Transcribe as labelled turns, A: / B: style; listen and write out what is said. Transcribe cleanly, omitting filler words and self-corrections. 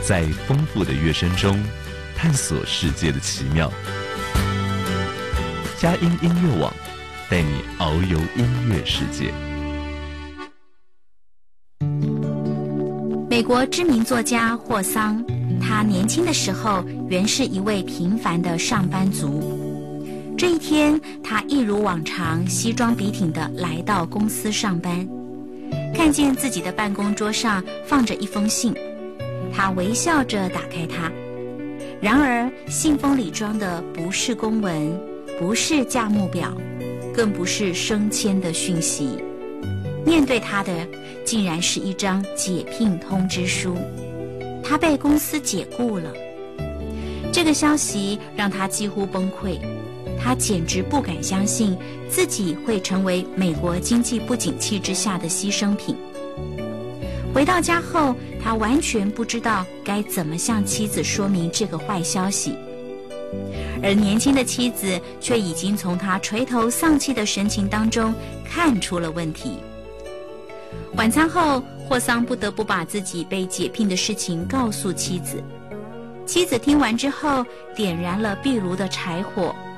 A: 在丰富的乐声中探索世界的奇妙。佳音音乐网带你遨游音乐世界。
B: 美国知名作家霍桑，他年轻的时候原是一位平凡的上班族。这一天，他一如往常西装笔挺地来到公司上班，看见自己的办公桌上放着一封信，他微笑着打开它。然而信封里装的不是公文，不是价目表，更不是升迁的讯息，面对他的竟然是一张解聘通知书。他被公司解雇了。这个消息让他几乎崩溃，他简直不敢相信自己会成为美国经济不景气之下的牺牲品。回到家后，他完全不知道该怎么向妻子说明这个坏消息，而年轻的妻子却已经从他垂头丧气的神情当中看出了问题。晚餐后，霍桑不得不把自己被解聘的事情告诉妻子。妻子听完之后，点燃了壁炉的柴火，